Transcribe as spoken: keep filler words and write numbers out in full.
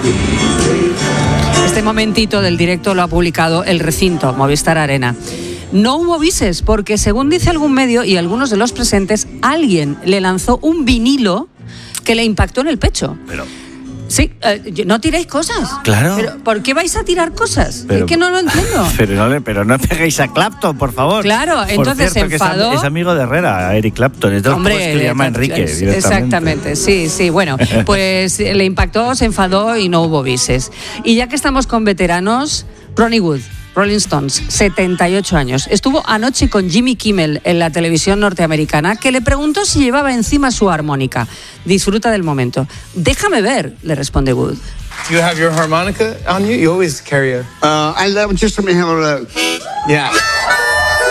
Este momentito del directo lo ha publicado El Recinto, Movistar Arena. No hubo bises porque, según dice algún medio y algunos de los presentes, alguien le lanzó un vinilo que le impactó en el pecho. Pero... Sí, eh, no tiréis cosas. Claro. Pero, ¿por qué vais a tirar cosas? Pero, es que no lo entiendo. Pero no, le, pero no peguéis a Clapton, por favor. Claro, entonces se enfadó. Es, es amigo de Herrera, Eric Clapton. Entonces, Hombre, pues, que le llama Enrique. Exactamente, sí, sí. Bueno, pues le impactó, se enfadó y no hubo bises. Y ya que estamos con veteranos, Ronnie Wood, Rolling Stones, setenta y ocho años. Estuvo anoche con Jimmy Kimmel en la televisión norteamericana, que le preguntó si llevaba encima su armónica. Disfruta del momento. Déjame ver, le responde Wood. You have your harmonica on you? You always carry it. Uh, I love just let me have a look. Yeah.